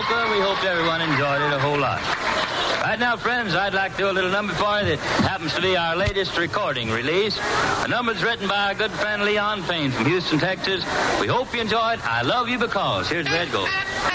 polka, and we hope everyone enjoyed it a whole lot. Right now, friends, I'd like to do a little number for you that happens to be our latest recording release. The number's written by our good friend Leon Payne from Houston, Texas. We hope you enjoy it. I love you because. Here's where it goes.